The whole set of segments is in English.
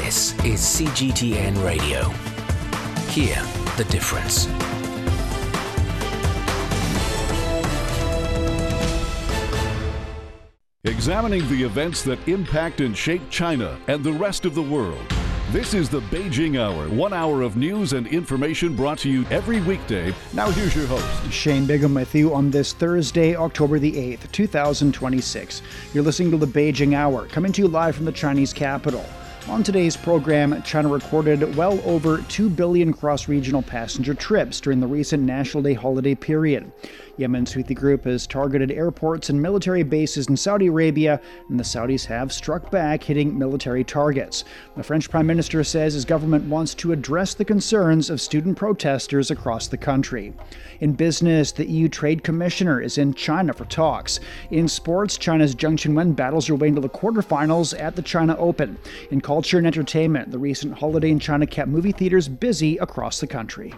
This is CGTN Radio. Hear the difference. Examining the events that impact and shape China and the rest of the world. This is the Beijing Hour, 1 hour of news and information brought to you every weekday. Now here's your host, Shane Bigham, with you on this Thursday, October the 8th, 2026. You're listening to the Beijing Hour, coming to you live from the Chinese capital. On today's program, China recorded well over 2 billion cross-regional passenger trips during the recent National Day holiday period. Yemen's Houthi group has targeted airports and military bases in Saudi Arabia, and the Saudis have struck back, hitting military targets. The French Prime Minister says his government wants to address the concerns of student protesters across the country. In business, the EU Trade Commissioner is in China for talks. In sports, China's Zheng Qinwen battles her way into the quarterfinals at the China Open. In culture and entertainment, the recent holiday in China kept movie theaters busy across the country.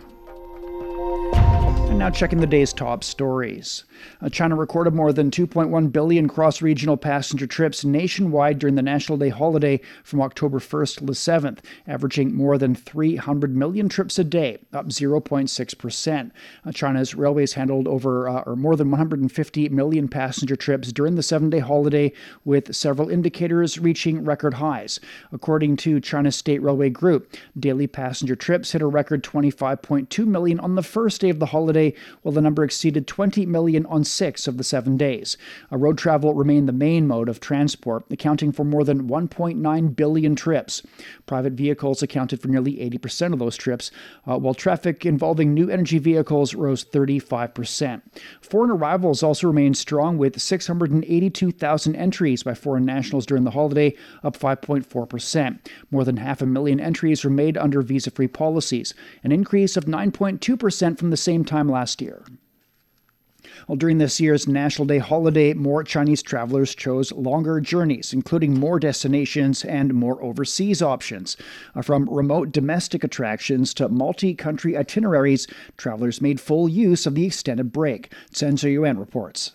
And now checking the day's top stories. China recorded more than 2.1 billion cross-regional passenger trips nationwide during the National Day holiday from October 1st to the 7th, averaging more than 300 million trips a day, up 0.6%. China's railways handled more than 150 million passenger trips during the 7-day holiday, with several indicators reaching record highs. According to China's State Railway Group, daily passenger trips hit a record 25.2 million on the first day of the holiday, while the number exceeded 20 million on 6 of the 7 days. Road travel remained the main mode of transport, accounting for more than 1.9 billion trips. Private vehicles accounted for nearly 80% of those trips, while traffic involving new energy vehicles rose 35%. Foreign arrivals also remained strong, with 682,000 entries by foreign nationals during the holiday, up 5.4%. More than 500,000 entries were made under visa-free policies, an increase of 9.2% from the same time last year. Well, during this year's National Day holiday, more Chinese travelers chose longer journeys, including more destinations and more overseas options. From remote domestic attractions to multi-country itineraries, travelers made full use of the extended break. Chen Zhiyuan reports.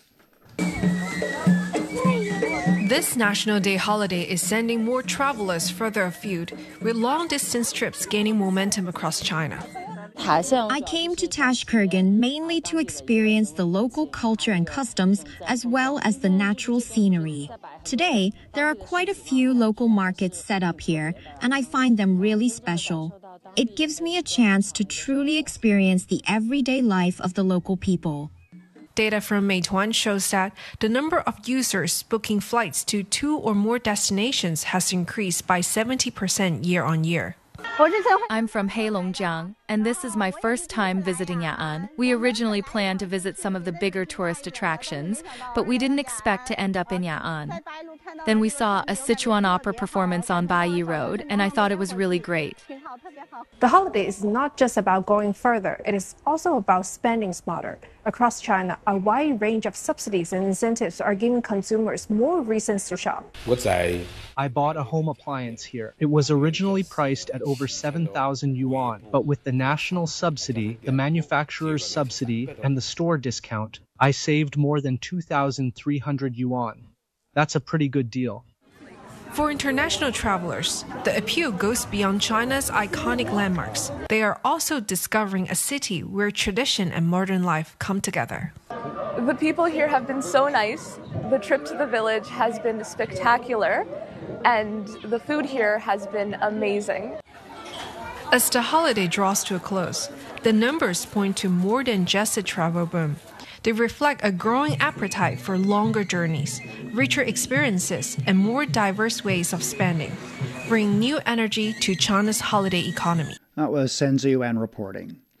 This National Day holiday is sending more travelers further afield, with long-distance trips gaining momentum across China. I came to Tashkurgan mainly to experience the local culture and customs, as well as the natural scenery. Today, there are quite a few local markets set up here, and I find them really special. It gives me a chance to truly experience the everyday life of the local people. Data from Meituan shows that the number of users booking flights to 2 or more destinations has increased by 70% year-on-year. I'm from Heilongjiang, and this is my first time visiting Ya'an. We originally planned to visit some of the bigger tourist attractions, but we didn't expect to end up in Ya'an. Then we saw a Sichuan opera performance on Baiyi Road, and I thought it was really great. The holiday is not just about going further, it is also about spending smarter. Across China, a wide range of subsidies and incentives are giving consumers more reasons to shop. I bought a home appliance here. It was originally priced at over 7,000 yuan, but with the national subsidy, the manufacturer's subsidy, and the store discount, I saved more than 2,300 yuan. That's a pretty good deal. For international travelers, the appeal goes beyond China's iconic landmarks. They are also discovering a city where tradition and modern life come together. The people here have been so nice. The trip to the village has been spectacular, and the food here has been amazing. As the holiday draws to a close, the numbers point to more than just a travel boom. They reflect a growing appetite for longer journeys, richer experiences, and more diverse ways of spending, bringing new energy to China's holiday economy. That was Chen Zhiyuan reporting.